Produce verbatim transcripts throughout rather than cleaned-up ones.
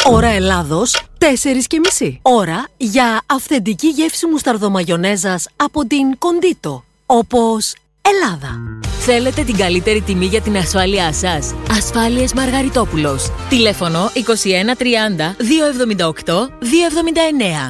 Ώρα Ελλάδος, τέσσερις και μισή. Ώρα για αυθεντική γεύση μουσταρδομαγιονέζας από την Κοντίτο. Όπως Ελλάδα. Θέλετε την καλύτερη τιμή για την ασφάλειά σας? Ασφάλειες Μαργαριτόπουλος. Τηλέφωνο είκοσι ένα τριάντα διακόσια εβδομήντα οκτώ διακόσια εβδομήντα εννέα.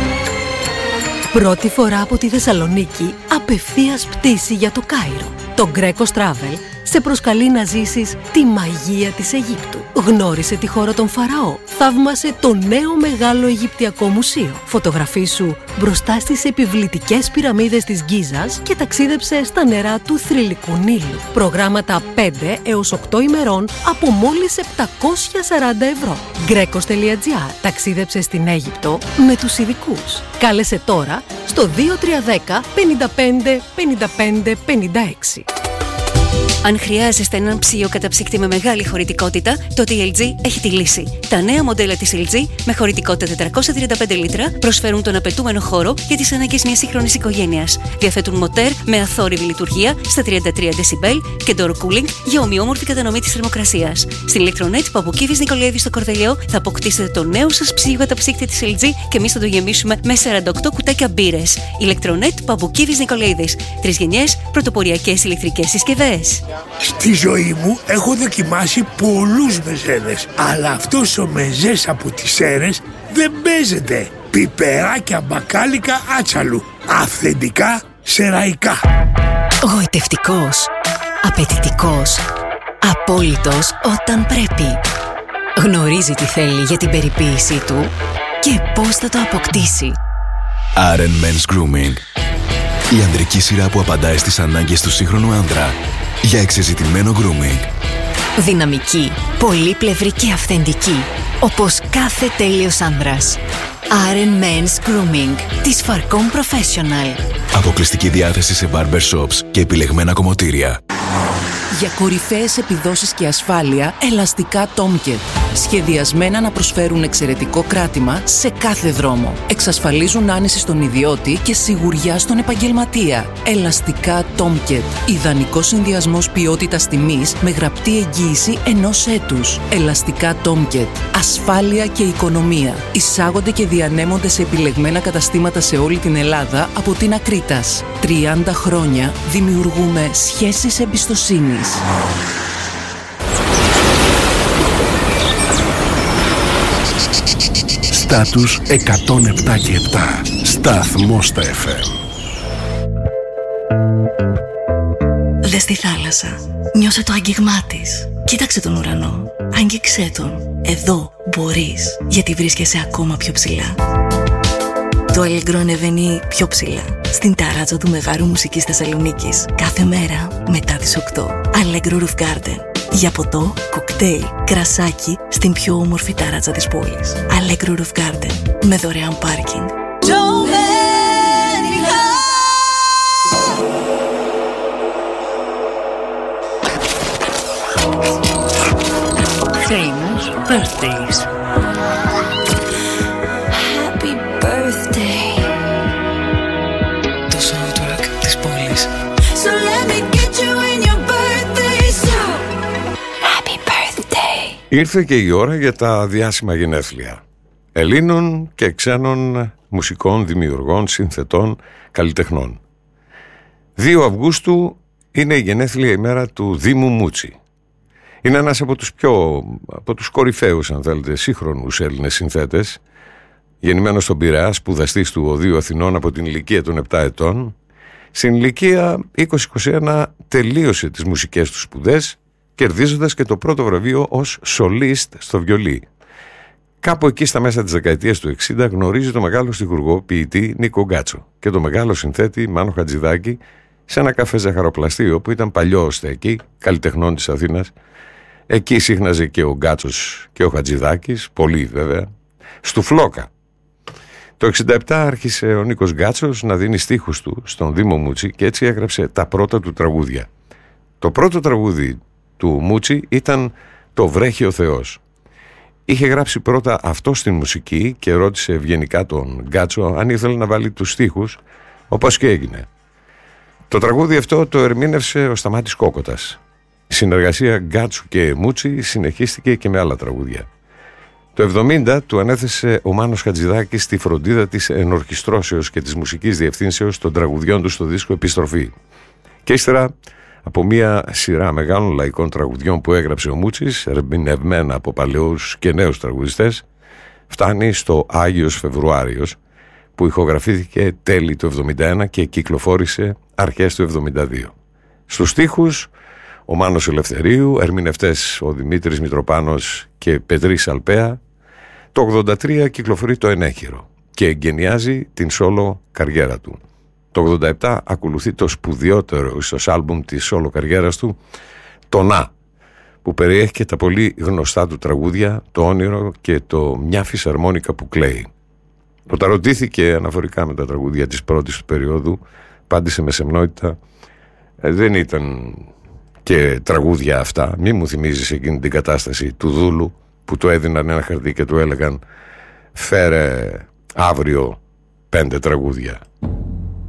Πρώτη φορά από τη Θεσσαλονίκη, απευθείας πτήση για το Κάιρο. Το Greco Travel σε προσκαλεί να ζήσεις τη μαγεία της Αιγύπτου. Γνώρισε τη χώρα των Φαραώ. Θαύμασε το νέο μεγάλο Αιγυπτιακό μουσείο. Φωτογραφίσου μπροστά στις επιβλητικές πυραμίδες της Γκίζας και ταξίδεψε στα νερά του θρυλικού Νείλου. Προγράμματα πέντε έως οκτώ ημερών από μόλις επτακόσια σαράντα ευρώ. Γκρέκος.gr. Ταξίδεψε στην Αίγυπτο με τους ειδικούς. Κάλεσε τώρα στο δύο τρία ένα μηδέν πέντε πέντε πέντε πέντε πέντε έξι. Αν χρειάζεστε έναν ψύο καταψύκτη με μεγάλη χωρητικότητα, τότε η ελ τζι έχει τη λύση. Τα νέα μοντέλα της ελ τζι με χωρητικότητα τετρακόσια τριάντα πέντε λίτρα προσφέρουν τον απαιτούμενο χώρο για τις ανάγκες μιας σύγχρονης οικογένειας. Διαθέτουν μοτέρ με αθόρυβη λειτουργία στα τριάντα τρία δεσιμπέλ και door cooling για ομοιόμορφη κατανομή της θερμοκρασίας. Στην Electronet Παπουκίδης Νικολαίδη στο Κορδελιό θα αποκτήσετε το νέο σας ψύο καταψύκτη της ελ τζι και εμείς θα το γεμίσουμε με σαράντα οκτώ κουτάκια μπύρες. Electronet Παπουκίδης Νικολαίδης. Τρεις γενιές, πρωτοποριακές ηλεκτρικές συσκευές. Στη ζωή μου έχω δοκιμάσει πολλούς μεζέδες, αλλά αυτός ο μεζές από τις Σέρρες δεν παίζεται. Πιπεράκια μπακάλικα άτσαλου, αυθεντικά σεραϊκά. Γοητευτικός, απαιτητικός, απόλυτος όταν πρέπει. Γνωρίζει τι θέλει για την περιποίησή του και πώς θα το αποκτήσει. αρ εν Men's Grooming. Η ανδρική σειρά που απαντάει στις ανάγκες του σύγχρονου άντρα για εξεζητημένο grooming. Δυναμική, πολύπλευρη και αυθεντική, όπως κάθε τέλειος άνδρας. αρ εν Men's Grooming της Farcom Professional. Αποκλειστική διάθεση σε barber shops και επιλεγμένα κομμωτήρια. Για κορυφαίες επιδόσεις και ασφάλεια, ελαστικά Tomcat. Σχεδιασμένα να προσφέρουν εξαιρετικό κράτημα σε κάθε δρόμο. Εξασφαλίζουν άνεση στον ιδιώτη και σιγουριά στον επαγγελματία. Ελαστικά Tomcat. Ιδανικός συνδυασμός ποιότητας τιμής με γραπτή εγγύηση ενός έτους. Ελαστικά Tomcat. Ασφάλεια και οικονομία. Εισάγονται και διανέμονται σε επιλεγμένα καταστήματα σε όλη την Ελλάδα από την Ακρίτας. τριάντα χρόνια δημιουργούμε σχέσεις εμπιστοσύνης. Στάτους εκατόν επτά και επτά. Σταθμός στα εφ εμ. Δες τη θάλασσα. Νιώσε το άγγιγμά της. Κοίταξε τον ουρανό. Άγγιξέ τον. Εδώ μπορείς, γιατί βρίσκεσαι ακόμα πιο ψηλά. Το Allegro ανεβαίνει πιο ψηλά στην ταράτσα του Μεγάρου Μουσικής Θεσσαλονίκης κάθε μέρα μετά τις οκτώ. Allegro Roof Garden. Για ποτό, κοκτέιλ, κρασάκι στην πιο όμορφη ταράτσα της πόλης. Allegro Roof Garden με δωρεάν πάρκινγκ. Famous birthdays. Happy birthday. Το soundtrack της πόλης. So let me get you in your birthday suit. Happy birthday. Ήρθε και η ώρα για τα διάσημα γενέθλια Ελλήνων και ξένων μουσικών, δημιουργών, συνθετών, καλλιτεχνών. δύο Αυγούστου είναι η γενέθλια ημέρα του Δήμου Μούτσι. Είναι ένας από τους πιο, από τους κορυφαίους, αν θέλετε, σύγχρονους Έλληνες συνθέτες. Γεννημένος στον Πειραιά, σπουδαστής του Οδείου Αθηνών από την ηλικία των επτά ετών. Στην ηλικία είκοσι είκοσι ένα τελείωσε τις μουσικές του σπουδές, κερδίζοντας και το πρώτο βραβείο ως σολίστ στο βιολί. Κάπου εκεί στα μέσα της δεκαετίας του εξήντα γνωρίζει το μεγάλο στιχουργό ποιητή Νίκο Γκάτσο και το μεγάλο συνθέτη Μάνο Χατζηδάκη σε ένα καφέ ζαχαροπλαστείο που ήταν παλιό στέκι καλλιτεχνών της Αθήνας. Εκεί σύχναζε και ο Γκάτσος και ο Χατζηδάκης, πολύ βέβαια, στου Φλόκα. Το εξήντα επτά άρχισε ο Νίκος Γκάτσος να δίνει στίχους του στον Δήμο Μούτσι και έτσι έγραψε τα πρώτα του τραγούδια. Το πρώτο τραγούδι του Μούτσι ήταν «Το βρέχει ο Θεός». Είχε γράψει πρώτα αυτό στην μουσική και ρώτησε ευγενικά τον Γκάτσο αν ήθελε να βάλει τους στίχους, όπως και έγινε. Το τραγούδι αυτό το ερμήνευσε ο Σταμάτης Κόκοτας. Η συνεργασία Γκάτσου και Μούτσι συνεχίστηκε και με άλλα τραγούδια. Το εβδομήντα του ανέθεσε ο Μάνος Χατζηδάκης στη φροντίδα της ενορχιστρώσεως και της μουσικής διευθύνσεως των τραγουδιών του στο δίσκο Επιστροφή. Και ύστερα από μια σειρά μεγάλων λαϊκών τραγουδιών που έγραψε ο Μούτσης, ερμηνευμένα από παλαιούς και νέους τραγουδιστές, φτάνει στο Άγιος Φεβρουάριος, που ηχογραφήθηκε τέλη του εβδομήντα ένα και κυκλοφόρησε αρχές του εβδομήντα δύο. Στους στίχους ο Μάνος Ελευθερίου, ερμηνευτές ο Δημήτρης Μητροπάνος και Πετρής Αλπαία. Το ογδόντα τρία κυκλοφορεί το Ενέχειρο και εγκαινιάζει την σόλο καριέρα του. Το ογδόντα επτά ακολουθεί το σπουδαιότερο ίσως άλμπουμ της σόλο καριέρας του, το Να, που περιέχει και τα πολύ γνωστά του τραγούδια, το Όνειρο και το Μια φυσαρμόνικα που κλαίει. Όταν ρωτήθηκε αναφορικά με τα τραγούδια της πρώτης του περίοδου, απάντησε με σεμνότητα, ε, δεν ήταν και τραγούδια αυτά, μη μου θυμίζεις εκείνη την κατάσταση του δούλου που του έδιναν ένα χαρτί και του έλεγαν φέρε αύριο πέντε τραγούδια.